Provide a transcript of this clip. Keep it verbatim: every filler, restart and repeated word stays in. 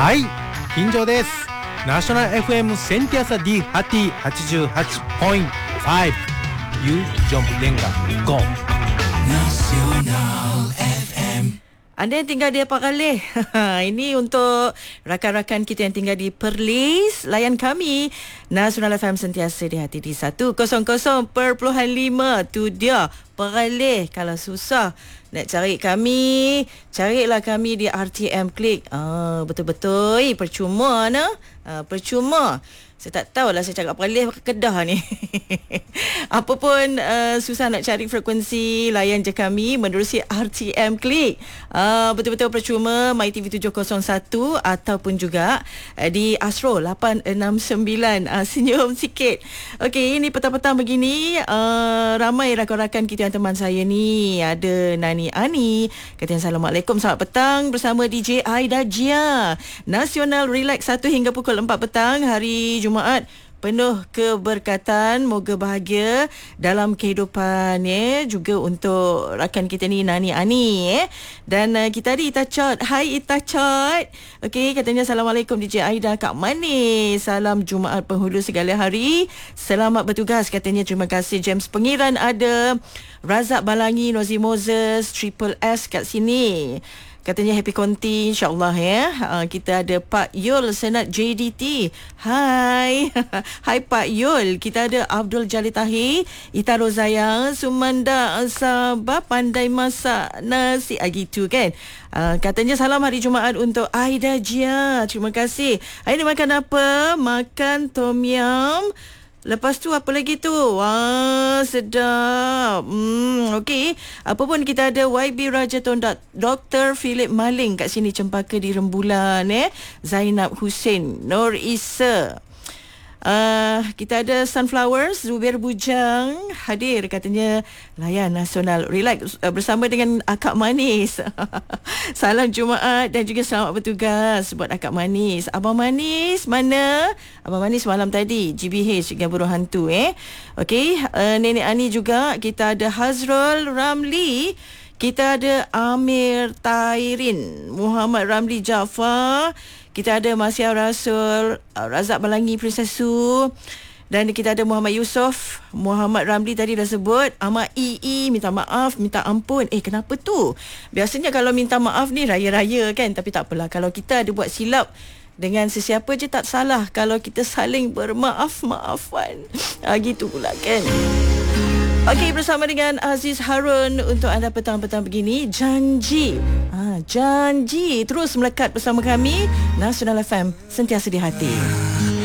はい、金城です。ナショナル エフエム センティアサ D ハティ はちじゅうはちてんご You Jom Dengar Go Nasional F M. Anda yang tinggal di apa kali? Ini untuk rakan-rakan kita yang tinggal di Perlis. Layan kami Nasional F M sentiasa di hati di seratus perpuluhan lima. Tu dia Perlis. Kalau susah nak cari kami, carilah kami di R T M Click. Ah, betul-betul percuma nah. Ah, percuma. Saya tak tahulah saya cakap Perlis ke Kedah ni. Apa pun uh, susah nak cari frekuensi, layan je kami menerusi R T M Click. Uh, betul-betul percuma MyTV tujuh kosong satu ataupun juga uh, di Astro lapan enam sembilan. Uh, senyum sikit. Okey, ini petang-petang begini uh, ramai rakan-rakan kita yang teman saya ni. Ada Nani Ani. Katanya Assalamualaikum, selamat petang bersama D J Aida Jia. Nasional Relax satu hingga pukul empat petang hari Jumaat. Penuh keberkatan, moga bahagia dalam kehidupan ya. Juga untuk rakan kita ni Nani Ani eh. Dan uh, kita ada Itachot. Hai Itachot. Okey, katanya Assalamualaikum D J Aida Kak Manis. Salam Jumaat penghulu segala hari. Selamat bertugas katanya. Terima kasih. James Pengiran ada. Razak Balangi, Nozi Moses, Triple S kat sini. Katanya happy konti insyaAllah ya. Uh, kita ada Pak Yul Senat J D T. Hai. Hai Pak Yul. Kita ada Abdul Jalil Tahir, Ita Rozaya, Sumanda Sabah, pandai masak nasi. Ah, gitu kan. Uh, katanya salam hari Jumaat untuk Aida Jia. Terima kasih. Hari ni makan apa? Makan tom yum. Lepas tu apa lagi tu? Wah, sedap. Hmm, okey. Apa pun kita ada Y B Rajaton, Doktor Philip Maling kat sini, Cempaka di Rembulan eh. Zainab Hussein, Nur Isa. Uh, kita ada Sunflowers, Zubair Bujang hadir katanya layan Nasional Relax uh, bersama dengan Akak Manis. Salam Jumaat dan juga selamat bertugas buat Akak Manis. Abang Manis mana? Abang Manis malam tadi G B H dengan burung hantu eh. Okey, uh, Nenek Ani juga. Kita ada Hazrul Ramli. Kita ada Amir Tairin, Muhammad Ramli Jaafar. Kita ada Masya Rasul, Razak Balangi, Princess Su. Dan kita ada Muhammad Yusof, Muhammad Ramli tadi dah sebut. Ahmad I I, minta maaf, minta ampun. Eh, kenapa tu? Biasanya kalau minta maaf ni raya-raya kan. Tapi tak apalah. Kalau kita ada buat silap dengan sesiapa je tak salah. Kalau kita saling bermaaf-maafan. Ah, gitu pula kan. Okey, bersama dengan Aziz Harun untuk anda petang-petang begini. Janji. Ha, janji. Terus melekat bersama kami. Nasional F M, sentiasa di hati.